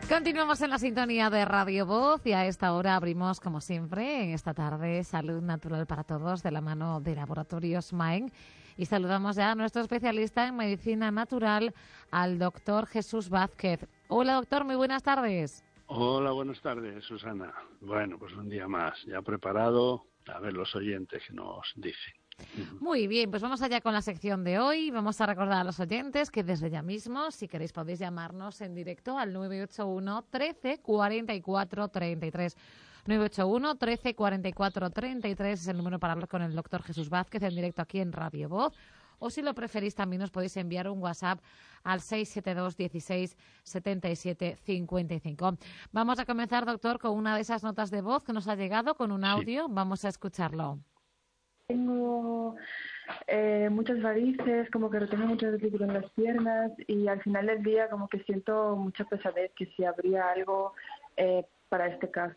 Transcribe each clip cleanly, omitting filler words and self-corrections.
Continuamos en la sintonía de Radio Voz y a esta hora abrimos, como siempre, en esta tarde, Salud Natural para Todos de la mano de Laboratorios Maen. Y saludamos ya a nuestro especialista en medicina natural, al doctor Jesús Vázquez. Hola, doctor, muy buenas tardes. Hola, buenas tardes, Susana. Bueno, pues un día más, ya preparado a ver los oyentes que nos dicen. Muy bien, pues vamos allá con la sección de hoy. Vamos a recordar a los oyentes que desde ya mismo, si queréis, podéis llamarnos en directo al 981 13 44 33. 981 13 44 33 es el número para hablar con el doctor Jesús Vázquez en directo aquí en Radio Voz. O si lo preferís, también os podéis enviar un WhatsApp al 672 16 77 55. Vamos a comenzar, doctor, con una de esas notas de voz que nos ha llegado con un audio. Sí. Vamos a escucharlo. Tengo muchas varices, como que retengo mucho líquido en las piernas y al final del día como que siento mucha pesadez, que si habría algo para este caso.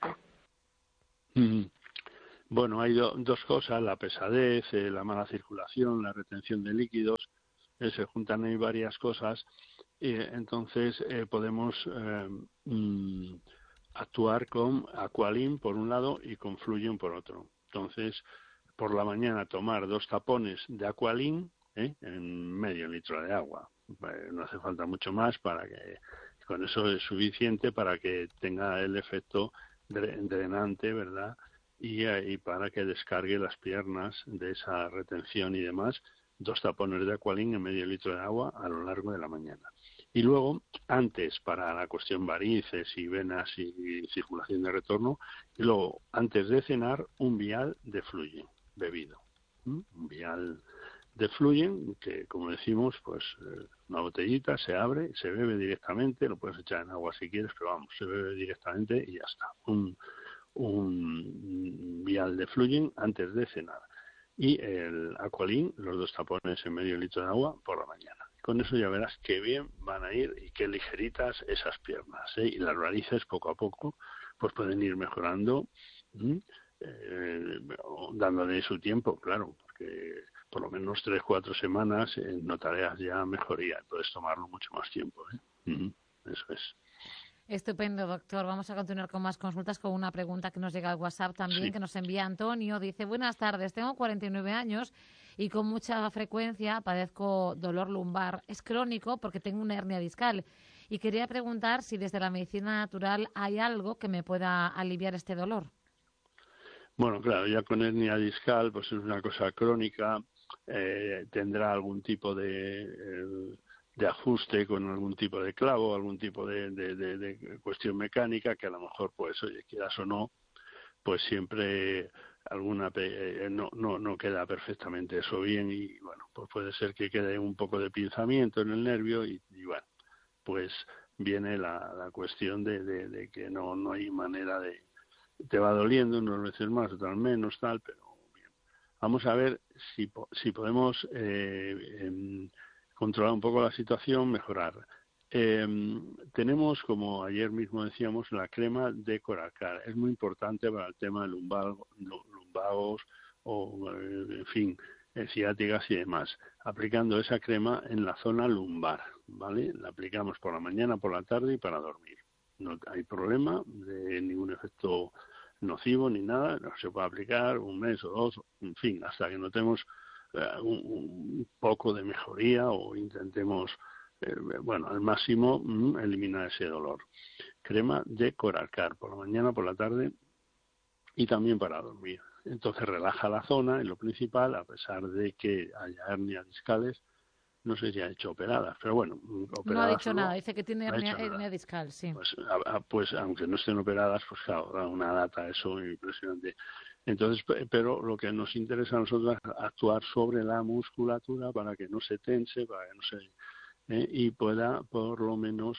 Bueno, hay dos cosas, la pesadez, la mala circulación, la retención de líquidos, se juntan ahí varias cosas y entonces podemos actuar con Aqualin por un lado y con Fluyen por otro. Entonces, por la mañana tomar 2 tapones de Aqualin en medio litro de agua. No hace falta mucho más, para que con eso es suficiente para que tenga el efecto drenante, ¿verdad? Y para que descargue las piernas de esa retención y demás, 2 tapones de Aqualin en medio litro de agua a lo largo de la mañana. Y luego, antes, para la cuestión varices y venas y circulación de retorno, y luego, antes de cenar, un vial de Fluyen bebido. Un vial de Fluyen, que como decimos, pues una botellita se abre, se bebe directamente, lo puedes echar en agua si quieres, pero vamos, se bebe directamente y ya está. Un vial de Fluyen antes de cenar. Y el Aqualin, los 2 tapones en medio litro de agua por la mañana. Con eso ya verás qué bien van a ir y qué ligeritas esas piernas, y las varices poco a poco pues pueden ir mejorando, dándole su tiempo, claro, porque por lo menos 3-4 semanas notarás ya mejoría, puedes tomarlo mucho más tiempo, eso es. Estupendo, doctor. Vamos a continuar con más consultas, con una pregunta que nos llega al WhatsApp también, sí, que nos envía Antonio. Dice, buenas tardes, tengo 49 años y con mucha frecuencia padezco dolor lumbar. Es crónico porque tengo una hernia discal y quería preguntar si desde la medicina natural hay algo que me pueda aliviar este dolor. Bueno, claro, ya con hernia discal pues es una cosa crónica, tendrá algún tipo de ajuste con algún tipo de clavo, algún tipo de cuestión mecánica que a lo mejor, pues, oye, quieras o no, pues siempre alguna no queda perfectamente eso bien y, bueno, pues puede ser que quede un poco de pinzamiento en el nervio y bueno, pues viene la cuestión de que no hay manera de... Te va doliendo unas veces más, otras menos, tal, pero bien. Vamos a ver si podemos... controlar un poco la situación, mejorar. Tenemos, como ayer mismo decíamos, la crema de Coralcar. Es muy importante para el tema de lumbagos o, en fin, ciáticas y demás. Aplicando esa crema en la zona lumbar, ¿vale? La aplicamos por la mañana, por la tarde y para dormir. No hay problema de ningún efecto nocivo ni nada. No se puede aplicar 1 mes o 2, en fin, hasta que notemos un poco de mejoría o intentemos, bueno, al máximo eliminar ese dolor. Crema de Coralcar por la mañana, por la tarde y también para dormir. Entonces relaja la zona, en lo principal, a pesar de que haya hernias discales. No sé si ha hecho operadas, pero bueno, operadas. No ha dicho nada, dice que tiene hernia discal, sí. Pues aunque no estén operadas, pues claro, da una data eso impresionante. Entonces, pero lo que nos interesa a nosotros es actuar sobre la musculatura para que no se tense, para que no se y pueda por lo menos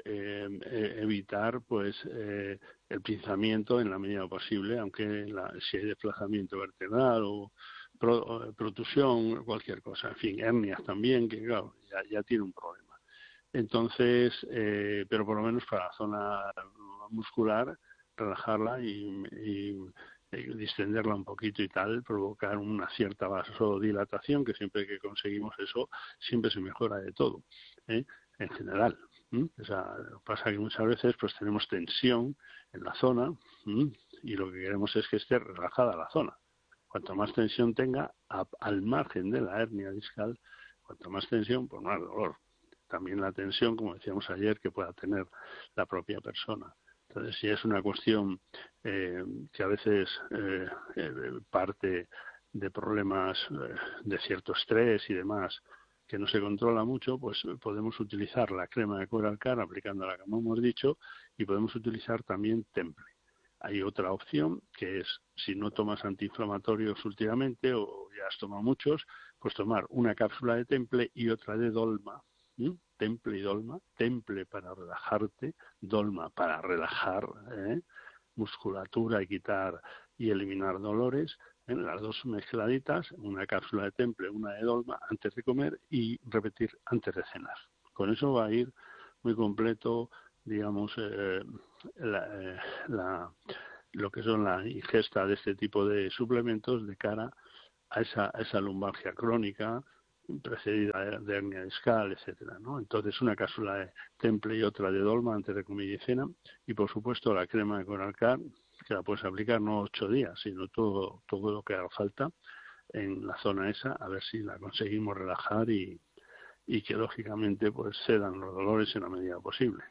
evitar pues el pinzamiento en la medida posible, aunque si hay desplazamiento vertebral o protusión, cualquier cosa, en fin, hernias también, que claro, ya tiene un problema. Entonces, pero por lo menos para la zona muscular, relajarla y distenderla un poquito y tal, provocar una cierta vasodilatación, que siempre que conseguimos eso, siempre se mejora de todo, en general. O sea, pasa que muchas veces pues tenemos tensión en la zona y lo que queremos es que esté relajada la zona. Cuanto más tensión tenga, al margen de la hernia discal, cuanto más tensión, pues más dolor. También la tensión, como decíamos ayer, que pueda tener la propia persona. Entonces, si es una cuestión que a veces parte de problemas de cierto estrés y demás, que no se controla mucho, pues podemos utilizar la crema de Coralcar aplicándola como hemos dicho, y podemos utilizar también Temple. Hay otra opción que es, si no tomas antiinflamatorios últimamente o ya has tomado muchos, pues tomar una cápsula de Temple y otra de Dolma. Temple y Dolma. Temple para relajarte, Dolma para relajar musculatura y quitar y eliminar dolores. Las dos mezcladitas, una cápsula de Temple, una de Dolma antes de comer y repetir antes de cenar. Con eso va a ir muy completo, digamos, lo que son la ingesta de este tipo de suplementos de cara a esa lumbalgia crónica precedida de hernia discal, etcétera, ¿no? Entonces una cápsula de Temple y otra de Dolma antes de comer y cena, y por supuesto la crema de Coralcar, que la puedes aplicar no 8 días, sino todo lo que haga falta en la zona esa, a ver si la conseguimos relajar y que lógicamente pues cedan los dolores en la medida posible.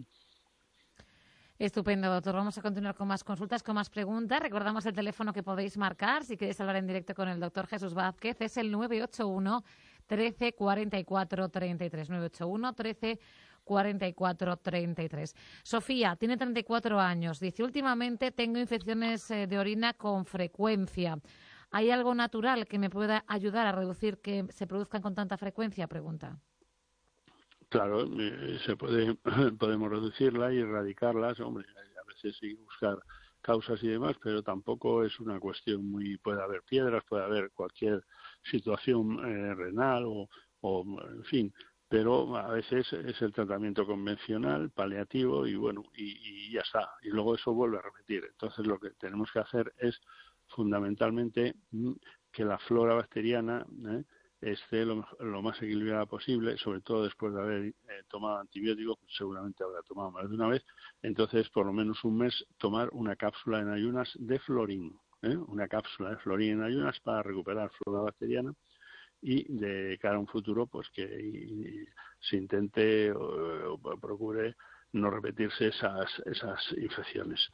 Estupendo, doctor. Vamos a continuar con más consultas, con más preguntas. Recordamos el teléfono que podéis marcar si queréis hablar en directo con el doctor Jesús Vázquez. Es el 981 13 44 33. 981 13 44 33. Sofía tiene 34 años. Dice, últimamente tengo infecciones de orina con frecuencia. ¿Hay algo natural que me pueda ayudar a reducir que se produzcan con tanta frecuencia? Pregunta. Claro, podemos reducirla y erradicarlas. Hombre, a veces sí buscar causas y demás, pero tampoco es una cuestión puede haber piedras, puede haber cualquier situación renal o en fin, pero a veces es el tratamiento convencional, paliativo y bueno, y ya está. Y luego eso vuelve a repetir. Entonces lo que tenemos que hacer es fundamentalmente que la flora bacteriana esté lo más equilibrada posible, sobre todo después de haber tomado antibióticos, pues seguramente habrá tomado más de una vez. Entonces, por lo menos un mes, tomar una cápsula en ayunas de florín, una cápsula de florín en ayunas para recuperar flora bacteriana y de cara a un futuro, pues que se intente o procure no repetirse esas infecciones.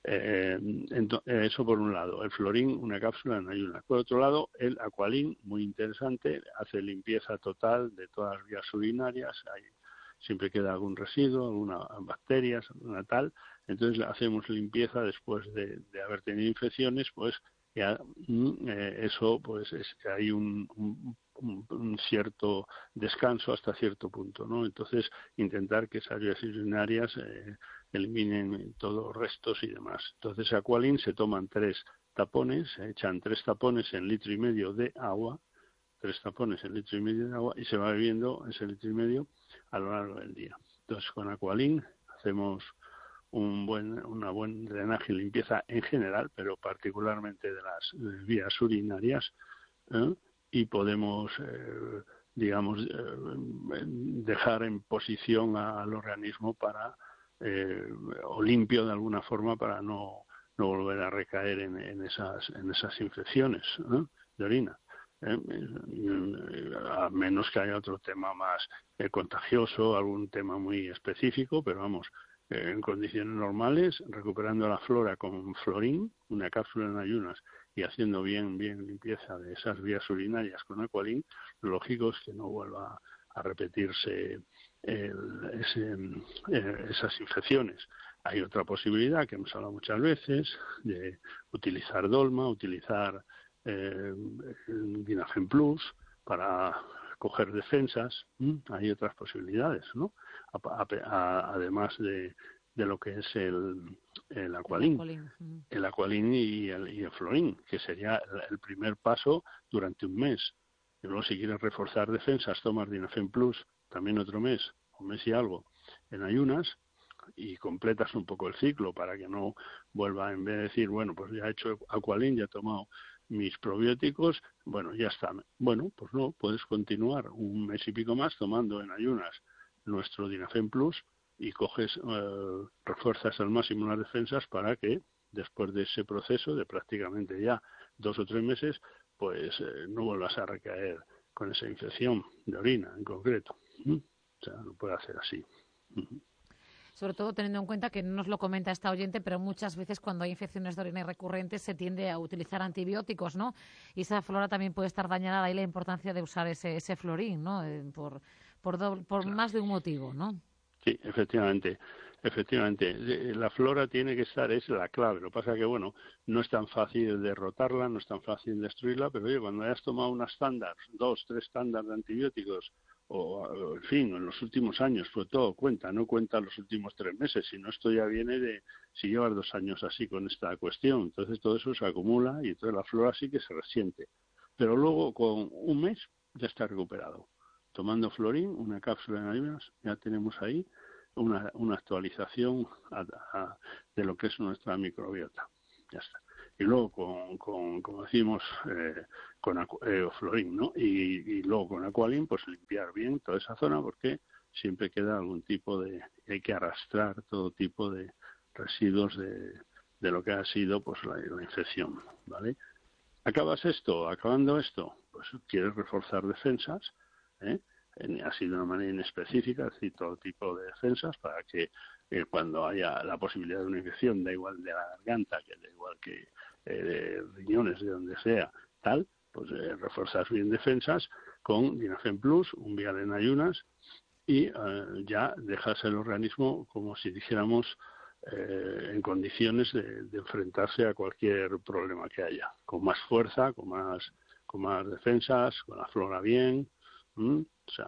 Eso por un lado, el florín, una cápsula en ayunas. Por otro lado, el Aqualin, muy interesante, hace limpieza total de todas las vías urinarias, siempre queda algún residuo, algunas bacterias, alguna tal, entonces hacemos limpieza después de haber tenido infecciones, pues ya eso pues es que hay un cierto descanso hasta cierto punto, ¿no? Entonces intentar que esas vías urinarias eliminen todos los restos y demás. Entonces Aqualin se toman 3 tapones, se echan 3 tapones en 1,5 litros de agua, 3 tapones en 1,5 litros de agua y se va bebiendo ese 1,5 litros a lo largo del día. Entonces con Aqualin hacemos un buen drenaje y limpieza en general, pero particularmente de las vías urinarias, y podemos dejar en posición al organismo para o limpio de alguna forma para no volver a recaer en esas infecciones de orina. A menos que haya otro tema más contagioso, algún tema muy específico, pero vamos, en condiciones normales, recuperando la flora con florín, una cápsula en ayunas y haciendo bien limpieza de esas vías urinarias con Aqualin, lo lógico es que no vuelva a repetirse esas infecciones. Hay otra posibilidad que hemos hablado muchas veces de utilizar Dolma, utilizar Dinafen Plus para coger defensas. Hay otras posibilidades, ¿no? Además de lo que es el Aqualin. El Aqualin y el Florín, que sería el primer paso durante un mes. Y luego si quieres reforzar defensas, tomas Dinafen Plus también otro mes, un mes y algo, en ayunas, y completas un poco el ciclo para que no vuelva, en vez de decir, bueno, pues ya he hecho Aqualin, ya he tomado mis probióticos, bueno, ya está. Bueno, pues no, puedes continuar un mes y pico más tomando en ayunas nuestro Dinafen Plus y coges, refuerzas al máximo las defensas para que después de ese proceso de prácticamente ya 2 o 3 meses, pues no vuelvas a recaer con esa infección de orina en concreto. O sea, lo puede hacer así. Sobre todo teniendo en cuenta que no nos lo comenta esta oyente, pero muchas veces cuando hay infecciones de orina recurrentes se tiende a utilizar antibióticos, ¿no? Y esa flora también puede estar dañada, ahí la importancia de usar ese florín, ¿no? Por más de un motivo, ¿no? Sí, efectivamente. La flora tiene que estar, es la clave. Lo que pasa es que, bueno, no es tan fácil derrotarla, no es tan fácil destruirla, pero oye, cuando hayas tomado una estándar, 2, 3 estándares de antibióticos, en fin, en los últimos años, pues todo cuenta, no cuenta los últimos 3 meses, sino esto ya viene de si llevas 2 años así con esta cuestión. Entonces todo eso se acumula y entonces la flora sí que se resiente. Pero luego, con un mes, ya está recuperado. Tomando florín, una cápsula en ayunas, ya tenemos ahí una actualización de lo que es nuestra microbiota. Ya está. Y luego como decimos, con florín, ¿no? Y luego con Aqualin, pues limpiar bien toda esa zona porque siempre queda algún tipo hay que arrastrar todo tipo de residuos de lo que ha sido pues la infección, ¿vale? Acabando esto, pues quieres reforzar defensas, así de una manera inespecífica, es decir, todo tipo de defensas para que cuando haya la posibilidad de una infección, da igual de la garganta, que da igual que de riñones, de donde sea, tal, pues reforzas bien defensas con Dinafen Plus, un vial en ayunas y ya dejas el organismo como si dijéramos en condiciones de enfrentarse a cualquier problema que haya, con más fuerza, con más defensas, con la flora bien. O sea,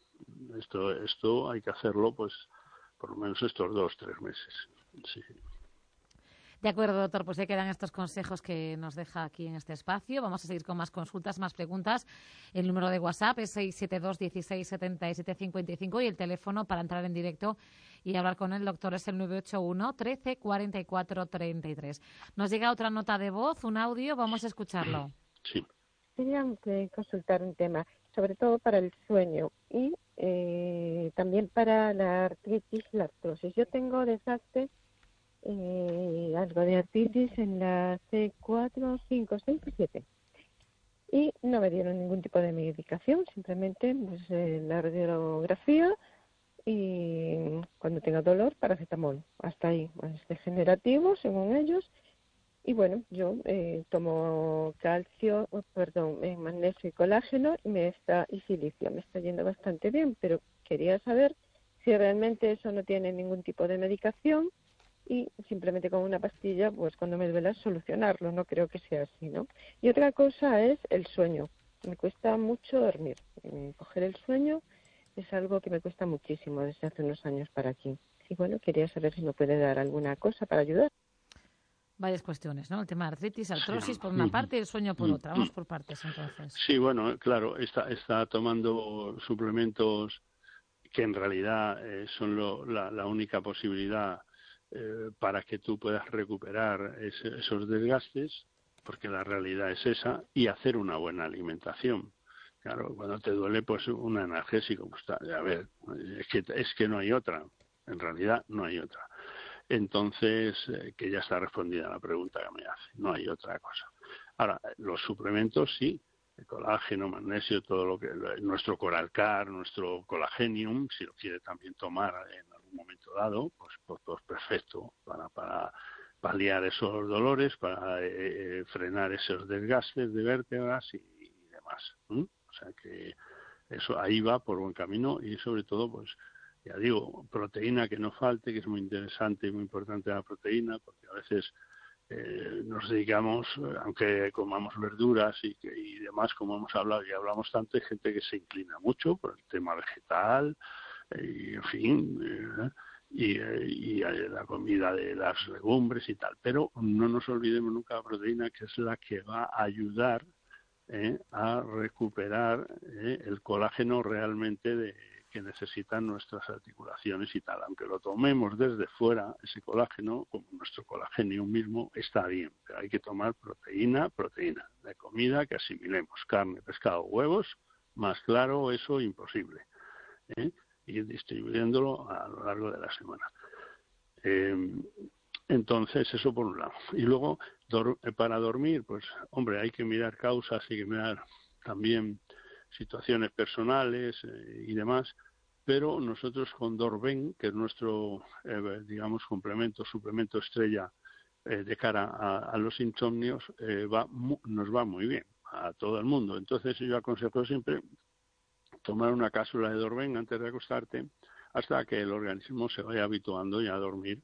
esto hay que hacerlo pues por lo menos estos 2 o 3 meses. Sí. De acuerdo, doctor, pues ya quedan estos consejos que nos deja aquí en este espacio. Vamos a seguir con más consultas, más preguntas. El número de WhatsApp es 672 16 77 55 y el teléfono para entrar en directo y hablar con el doctor es el 981 13 44 33. Nos llega otra nota de voz, un audio, vamos a escucharlo. Sí. Quería consultar un tema, sobre todo para el sueño y también para la artritis, la artrosis. Yo tengo desgaste, algo de artritis en la C4, 5, 6 y 7. Y no me dieron ningún tipo de medicación, simplemente pues, la radiografía y cuando tenga dolor, paracetamol. Hasta ahí, es degenerativo según ellos. Y bueno, yo tomo magnesio y colágeno y silicio. Me está yendo bastante bien, pero quería saber si realmente eso no tiene ningún tipo de medicación y simplemente con una pastilla, pues cuando me duela solucionarlo. No creo que sea así, ¿no? Y otra cosa es el sueño. Me cuesta mucho dormir. Coger el sueño es algo que me cuesta muchísimo desde hace unos años para aquí. Y bueno, quería saber si me puede dar alguna cosa para ayudar. Varias cuestiones, ¿no? El tema de artritis, artrosis por una parte y el sueño por otra. Vamos por partes, entonces. Sí, bueno, claro, está tomando suplementos que en realidad son la única posibilidad para que tú puedas recuperar esos desgastes, porque la realidad es esa, y hacer una buena alimentación. Claro, cuando te duele, pues un analgésico. Pues, a ver, es que no hay otra. En realidad no hay otra. Entonces, que ya está respondida la pregunta que me hace. No hay otra cosa. Ahora, los suplementos sí, el colágeno, magnesio, todo lo que nuestro Coralcar, nuestro Colagenium, si lo quiere también tomar en algún momento dado, pues perfecto para paliar esos dolores, para frenar esos desgastes de vértebras y demás. O sea que eso ahí va por buen camino y sobre todo, pues ya digo, proteína que no falte, que es muy interesante y muy importante la proteína, porque a veces nos dedicamos, aunque comamos verduras y demás, como hemos hablado y hablamos tanto, hay gente que se inclina mucho por el tema vegetal, y en fin, y la comida de las legumbres y tal. Pero no nos olvidemos nunca la proteína, que es la que va a ayudar a recuperar el colágeno realmente que necesitan nuestras articulaciones y tal. Aunque lo tomemos desde fuera, ese colágeno, como nuestro colágeno mismo, está bien, pero hay que tomar proteína de comida que asimilemos, carne, pescado, huevos, más claro, eso imposible. ir distribuyéndolo a lo largo de la semana. Entonces, eso por un lado. Y luego, para dormir, pues, hombre, hay que mirar causas, hay que mirar también situaciones personales y demás, pero nosotros con Dorben, que es nuestro, digamos, suplemento estrella de cara a los insomnios, nos va muy bien a todo el mundo. Entonces, yo aconsejo siempre tomar una cápsula de Dorben antes de acostarte hasta que el organismo se vaya habituando ya a dormir.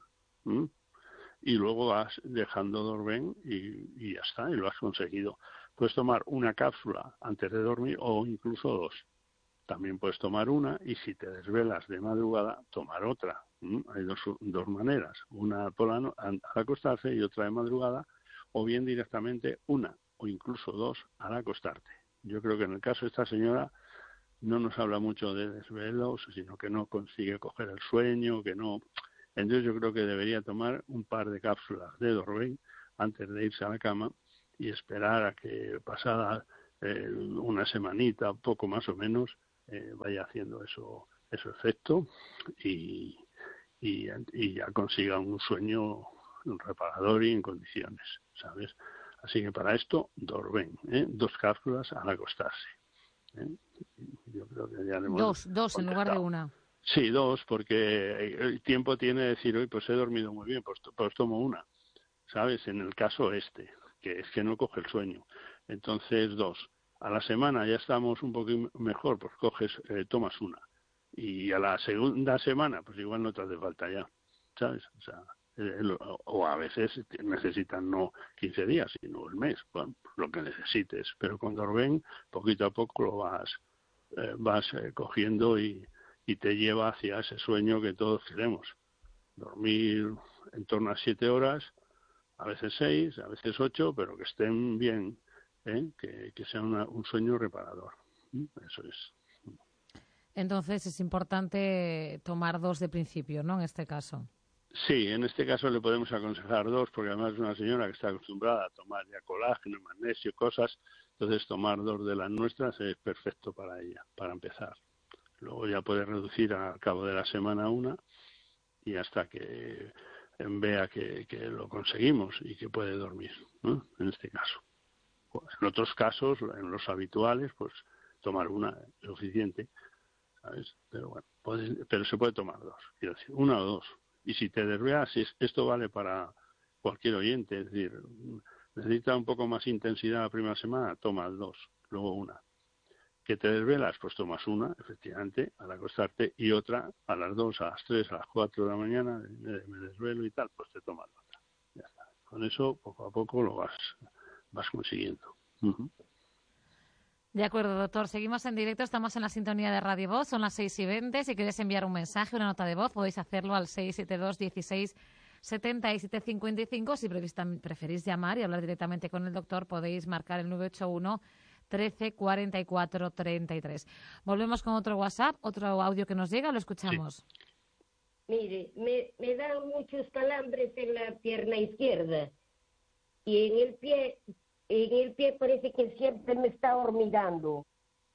Y luego vas dejando Dorben y ya está, y lo has conseguido. Puedes tomar una cápsula antes de dormir o incluso dos. También puedes tomar una y si te desvelas de madrugada, tomar otra. Hay dos maneras, una al acostarse y otra de madrugada, o bien directamente una o incluso dos al acostarte. Yo creo que en el caso de esta señora no nos habla mucho de desvelos, sino que no consigue coger el sueño, que no... Entonces yo creo que debería tomar un par de cápsulas de Dorben antes de irse a la cama y esperar a que pasada una semanita, poco más o menos, vaya haciendo eso efecto y ya consiga un sueño reparador y en condiciones, ¿sabes? Así que para esto, Dorben, 2 cápsulas al acostarse. Yo creo que ya le hemos dos en lugar de una. Sí, 2, porque el tiempo tiene de decir, hoy pues he dormido muy bien, pues tomo una, ¿sabes? En el caso que es que no coge el sueño. Entonces, 2. A la semana ya estamos un poco mejor, pues tomas una. Y a la segunda semana, pues igual no te hace falta ya, ¿sabes? O sea, o a veces necesitan no 15 días, sino el mes, bueno, lo que necesites. Pero con Dorben, poquito a poco lo vas cogiendo y te lleva hacia ese sueño que todos queremos. Dormir en torno a 7 horas, a veces 6, a veces 8, pero que estén bien, que sea un sueño reparador. Eso es. Entonces es importante tomar 2 de principio, ¿no? En este caso. Sí, en este caso le podemos aconsejar 2, porque además es una señora que está acostumbrada a tomar ya colágeno, magnesio, cosas, entonces tomar 2 de las nuestras es perfecto para ella, para empezar. Luego ya puede reducir al cabo de la semana una y hasta que vea que lo conseguimos y que puede dormir, ¿no? En este caso. En otros casos, en los habituales, pues tomar una es suficiente, ¿sabes? Pero bueno, pero se puede tomar 2, quiero decir, 1 o 2. Y si te desvelas, esto vale para cualquier oyente, es decir, necesita un poco más intensidad la primera semana, tomas 2, luego una. Que te desvelas, pues tomas una, efectivamente, al acostarte, y otra a las 2, a las 3, a las 4 de la mañana, me desvelo y tal, pues te tomas otra. Ya está. Con eso, poco a poco, lo vas consiguiendo. Uh-huh. De acuerdo, doctor. Seguimos en directo, estamos en la sintonía de Radio Voz, son las 6:20. Si quieres enviar un mensaje, una nota de voz, podéis hacerlo al 672 16 77 55. Si preferís llamar y hablar directamente con el doctor, podéis marcar el 981 13 44 33. Volvemos con otro WhatsApp, otro audio que nos llega, lo escuchamos. Sí. Mire, me dan muchos calambres en la pierna izquierda y en el pie parece que siempre me está hormigando.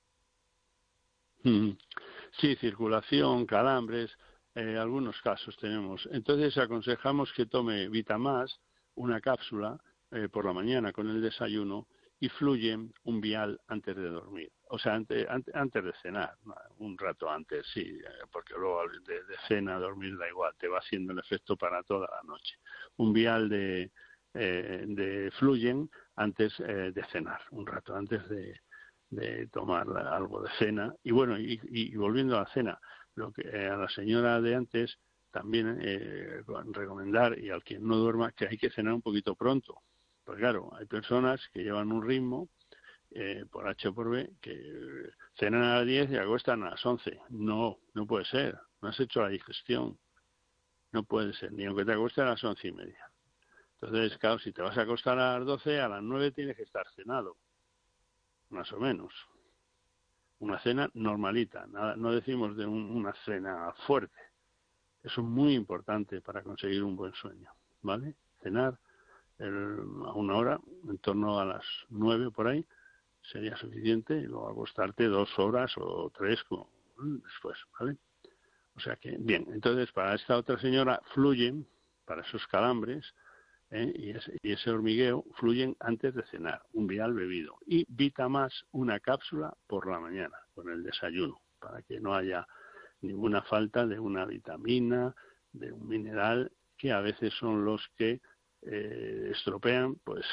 Sí, circulación, calambres, algunos casos tenemos. Entonces aconsejamos que tome Vitamás, una cápsula por la mañana con el desayuno, y Fluyen un vial antes de dormir. O sea, antes de cenar, un rato antes, sí, porque luego de cena a dormir da igual, te va haciendo el efecto para toda la noche. Un vial de Fluyen antes de cenar, un rato antes de tomar algo de cena. Y bueno, y volviendo a la cena, lo que a la señora de antes también recomendar, y al quien no duerma, que hay que cenar un poquito pronto. Pues claro, hay personas que llevan un ritmo, por H o por B, que cenan a las 10 y acuestan a las 11. No puede ser. No has hecho la digestión. No puede ser, ni aunque te acuestes a las 11:30. Entonces, claro, si te vas a acostar a las 12, a las 9 tienes que estar cenado. Más o menos. Una cena normalita. Nada, no decimos de una cena fuerte. Eso es muy importante para conseguir un buen sueño, ¿vale? Cenar a una hora, en torno a las 9 por ahí, sería suficiente, y luego acostarte 2 horas o 3 como después, ¿vale? O sea que, bien, entonces para esta otra señora fluyen, para esos calambres, y ese hormigueo, fluyen antes de cenar, un vial bebido. Y Vitamas, una cápsula por la mañana, con el desayuno, para que no haya ninguna falta de una vitamina, de un mineral, que a veces son los que estropean, pues,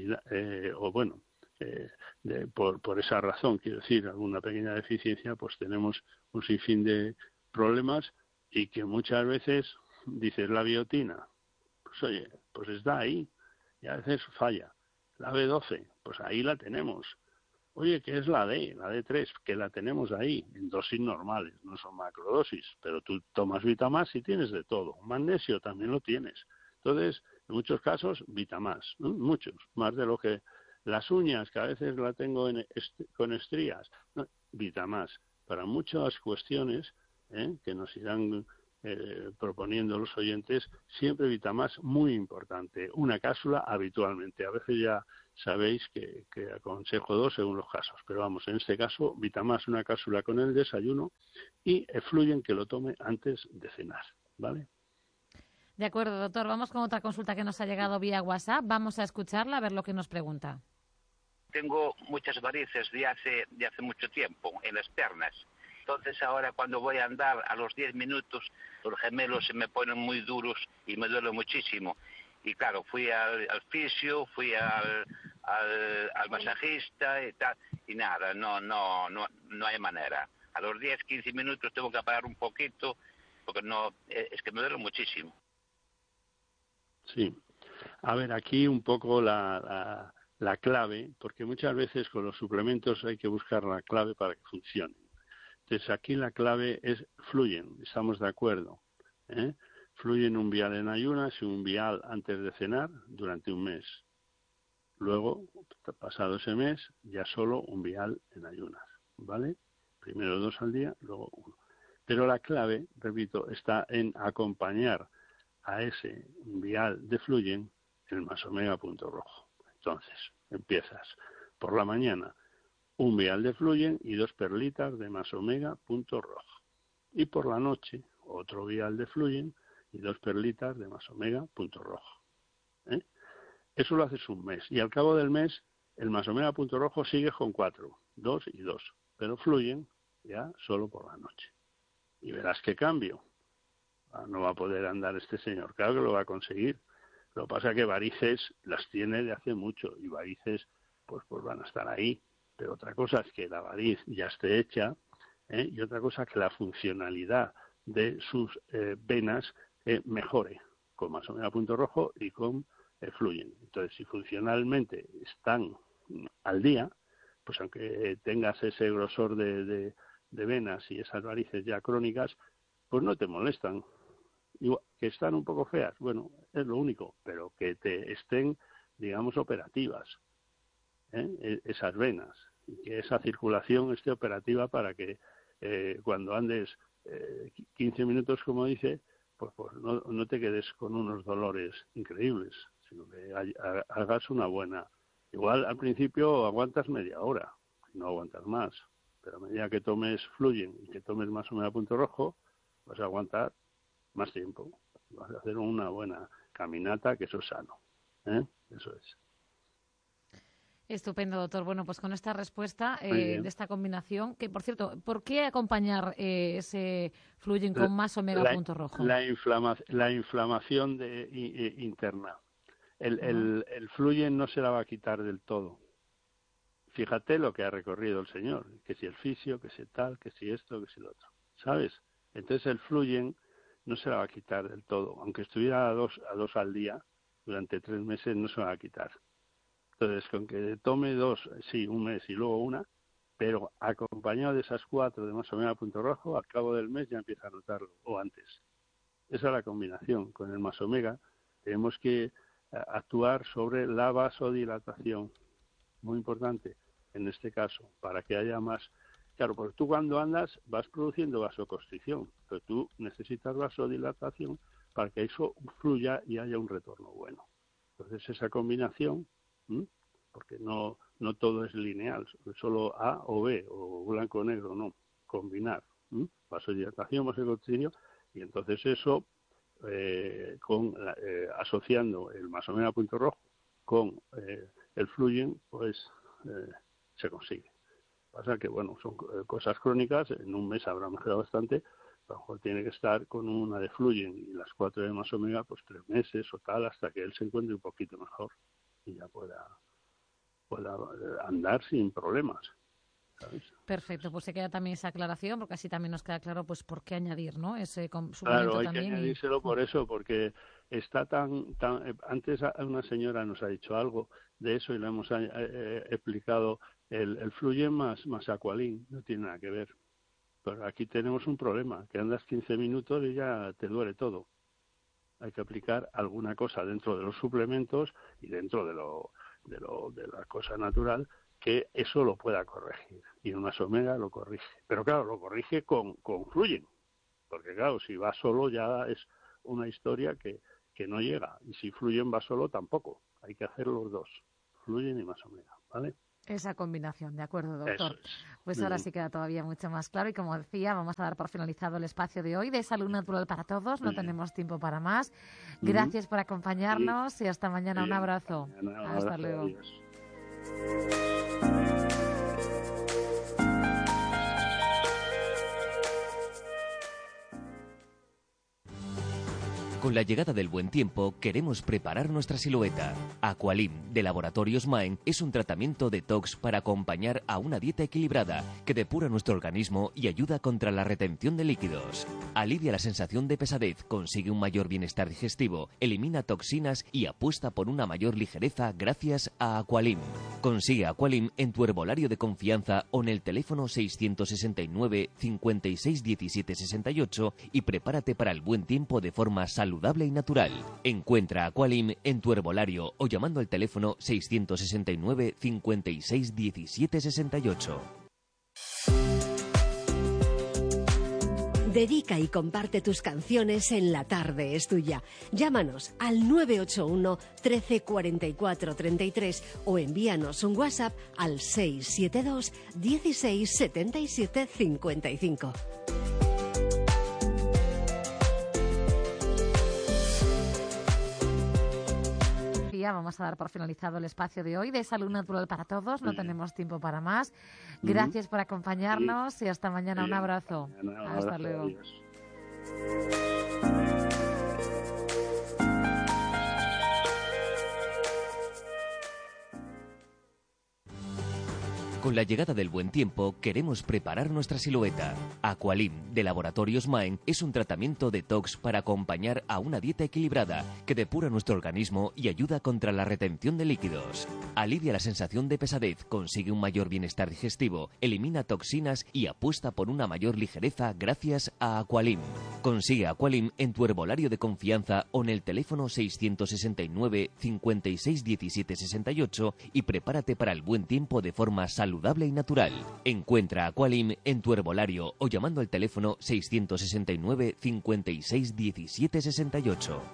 por esa razón, quiero decir, alguna pequeña deficiencia, pues tenemos un sinfín de problemas, y que muchas veces dices la biotina, pues oye, pues está ahí, y a veces falla. La B12, pues ahí la tenemos. Oye, ¿qué es la D3? Que la tenemos ahí, en dosis normales, no son macrodosis, pero tú tomas Vitamas y tienes de todo. Magnesio también lo tienes. Entonces, en muchos casos, Vitamas, ¿no? Muchos, más de lo que... Las uñas, que a veces la tengo con estrías, ¿no? Vitamas. Para muchas cuestiones que nos irán proponiendo los oyentes, siempre Vitamas, muy importante. Una cápsula habitualmente. A veces ya sabéis que aconsejo 2 según los casos, pero vamos, en este caso, Vitamas, una cápsula con el desayuno, y Fluyen, que lo tome antes de cenar, ¿vale? De acuerdo, doctor. Vamos con otra consulta que nos ha llegado vía WhatsApp. Vamos a escucharla, a ver lo que nos pregunta. Tengo muchas varices de hace mucho tiempo en las piernas. Entonces ahora cuando voy a andar a los 10 minutos, los gemelos se me ponen muy duros y me duele muchísimo. Y claro, fui al fisio, fui al masajista y tal, y nada, no hay manera. A los 10, 15 minutos tengo que parar un poquito, porque es que me duele muchísimo. Sí. A ver, aquí un poco la clave, porque muchas veces con los suplementos hay que buscar la clave para que funcionen. Entonces aquí la clave es Fluyen, estamos de acuerdo. Fluyen un vial en ayunas y un vial antes de cenar durante un mes. Luego, pasado ese mes, ya solo un vial en ayunas, ¿vale? Primero 2 al día, luego 1. Pero la clave, repito, está en acompañar a ese vial de Fluyen el más omega punto rojo. Entonces, empiezas por la mañana un vial de Fluyen y 2 perlitas de más omega punto rojo. Y por la noche, otro vial de Fluyen y 2 perlitas de más omega punto rojo. Eso lo haces un mes. Y al cabo del mes, el más omega punto rojo sigue con 4, 2 y 2. Pero Fluyen ya solo por la noche. Y verás qué cambio. No va a poder andar este señor. Claro que lo va a conseguir. Lo que pasa es que varices las tiene de hace mucho. Y varices pues van a estar ahí. Pero otra cosa es que la variz ya esté hecha, y otra cosa que la funcionalidad de sus venas mejore con más omega punto rojo y con Fluyen. Entonces, si funcionalmente están al día, pues aunque tengas ese grosor de venas y esas varices ya crónicas, pues no te molestan. Igual, que están un poco feas, bueno, es lo único, pero que te estén, digamos, operativas, esas venas, y que esa circulación esté operativa para que cuando andes 15 minutos, como dice, pues no te quedes con unos dolores increíbles, sino que hagas una buena. Igual al principio aguantas media hora, no aguantas más, pero a medida que tomes Fluyen y que tomes más omega punto rojo, vas a aguantar más tiempo, vas a hacer una buena caminata, que eso es sano, eso es. Estupendo, doctor. Bueno, pues con esta respuesta de esta combinación, que por cierto, ¿por qué acompañar ese Fluyen con más omega punto rojo? La inflamación interna. El Fluyen no se la va a quitar del todo. Fíjate lo que ha recorrido el señor, que si el fisio, que si tal, que si esto, que si lo otro, ¿sabes? Entonces el Fluyen no se la va a quitar del todo, aunque estuviera a dos al día durante 3 meses, no se va a quitar. Entonces, con que tome 2, sí, un mes y luego una, pero acompañado de esas 4 de más omega punto rojo, al cabo del mes ya empieza a notarlo, o antes. Esa es la combinación. Con el más omega tenemos que actuar sobre la vasodilatación, muy importante en este caso, para que haya más. Claro, porque tú cuando andas vas produciendo vasoconstricción, pero tú necesitas vasodilatación para que eso fluya y haya un retorno bueno. Entonces esa combinación, porque no todo es lineal, solo A o B, o blanco o negro, no, combinar, vasodilatación, vasococicidio, y entonces eso, asociando el Masomega punto rojo con el Fluyen, pues se consigue. Pasa que, bueno, son cosas crónicas, en un mes habrá mejorado bastante, a lo mejor tiene que estar con una de Fluyen y las 4 de Masomega, pues 3 meses o tal, hasta que él se encuentre un poquito mejor y ya pueda andar sin problemas, ¿sabes? Perfecto, pues se queda también esa aclaración, porque así también nos queda claro pues por qué añadir, ¿no? Ese suplemento claro, hay también. Que añadírselo por eso, porque está tan antes una señora nos ha dicho algo de eso y le hemos explicado el Fluyen más Aqualin, no tiene nada que ver. Pero aquí tenemos un problema, que andas 15 minutos y ya te duele todo. Hay que aplicar alguna cosa dentro de los suplementos y dentro de la cosa natural, que eso lo pueda corregir. Y el Masomega lo corrige. Pero claro, lo corrige con Fluyen. Porque claro, si va solo ya es una historia que no llega. Y si Fluyen va solo tampoco. Hay que hacer los dos, Fluyen y Masomega, ¿vale? Esa combinación, de acuerdo, doctor. Eso es. Pues ahora sí queda todavía mucho más claro y como decía, vamos a dar por finalizado el espacio de hoy de Salud Natural para Todos. No tenemos tiempo para más. Gracias por acompañarnos y hasta mañana. Un abrazo. Hasta luego. Adiós. Con la llegada del buen tiempo, queremos preparar nuestra silueta. Aqualim, de Laboratorios Maen, es un tratamiento detox para acompañar a una dieta equilibrada que depura nuestro organismo y ayuda contra la retención de líquidos. Alivia la sensación de pesadez, consigue un mayor bienestar digestivo, elimina toxinas y apuesta por una mayor ligereza gracias a Aqualim. Consigue Aqualim en tu herbolario de confianza o en el teléfono 669 56 17 68 y prepárate para el buen tiempo de forma saludable y natural. Encuentra Aqualim en tu herbolario o llamando al teléfono 669 56 17 68. Dedica y comparte tus canciones en La Tarde es Tuya. Llámanos al 981 13 44 33 o envíanos un WhatsApp al 672 16 77 55. Vamos a dar por finalizado el espacio de hoy de Salud Natural para Todos. No tenemos tiempo para más. Gracias por acompañarnos y hasta mañana. Un abrazo. Hasta luego. Adiós. Con la llegada del buen tiempo, queremos preparar nuestra silueta. Aqualim, de Laboratorios Maen, es un tratamiento detox para acompañar a una dieta equilibrada que depura nuestro organismo y ayuda contra la retención de líquidos. Alivia la sensación de pesadez, consigue un mayor bienestar digestivo, elimina toxinas y apuesta por una mayor ligereza gracias a Aqualim. Consigue Aqualim en tu herbolario de confianza o en el teléfono 669 56 17 68 y prepárate para el buen tiempo de forma saludable y natural. Encuentra Aqualim en tu herbolario o llamando al teléfono 669 56 17 68.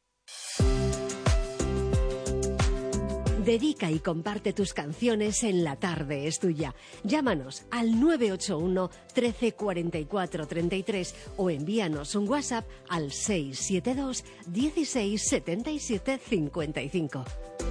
Dedica y comparte tus canciones en La Tarde es Tuya. Llámanos al 981 13 44 33 o envíanos un WhatsApp al 672 16 77 55.